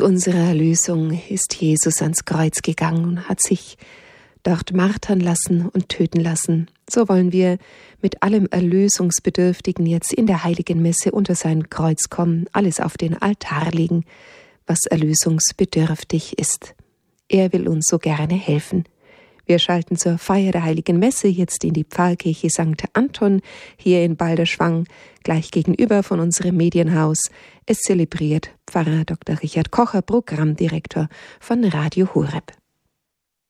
Zu unserer Erlösung ist Jesus ans Kreuz gegangen und hat sich dort martern lassen und töten lassen. So wollen wir mit allem Erlösungsbedürftigen jetzt in der Heiligen Messe unter sein Kreuz kommen, alles auf den Altar legen, was erlösungsbedürftig ist. Er will uns so gerne helfen. Wir schalten zur Feier der Heiligen Messe jetzt in die Pfarrkirche St. Anton hier in Balderschwang, gleich gegenüber von unserem Medienhaus. Es zelebriert Pfarrer Dr. Richard Kocher, Programmdirektor von Radio Horeb.